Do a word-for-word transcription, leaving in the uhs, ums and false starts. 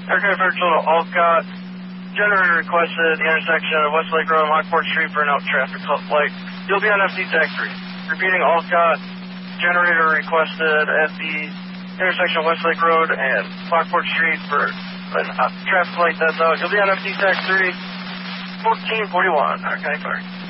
Aircraft Virtual Alcott. Generator requested the intersection of Westlake Road and Lockport Street for an out traffic light. You'll be on F C Tag three. Repeating, Alcott. Generator requested at the intersection of Westlake Road and Lockport Street for an uh, traffic light that's out. You'll be on F C Tag three, fourteen forty-one. Okay, sorry.